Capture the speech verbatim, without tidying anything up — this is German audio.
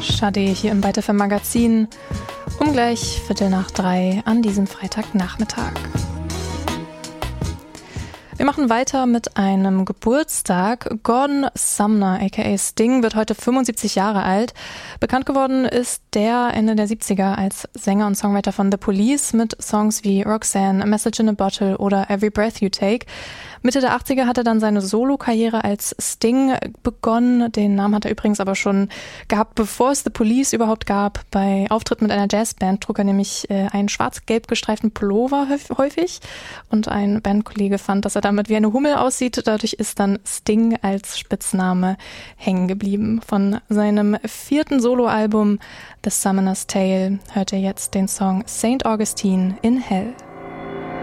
Schade hier im Byte F M Magazin um gleich Viertel nach drei an diesem Freitagnachmittag. Wir machen weiter mit einem Geburtstag. Gordon Sumner, aka Sting, wird heute fünfundsiebzig Jahre alt. Bekannt geworden ist der Ende der siebziger als Sänger und Songwriter von The Police mit Songs wie Roxanne, A Message in a Bottle oder Every Breath You Take. Mitte der achtziger hat er dann seine Solo-Karriere als Sting begonnen. Den Namen hat er übrigens aber schon gehabt, bevor es The Police überhaupt gab. Bei Auftritten mit einer Jazzband trug er nämlich äh, einen schwarz-gelb gestreiften Pullover häufig. Und ein Bandkollege fand, dass er damit wie eine Hummel aussieht. Dadurch ist dann Sting als Spitzname hängen geblieben. Von seinem vierten Soloalbum The Summoner's Tale hört er jetzt den Song Saint Augustine in Hell.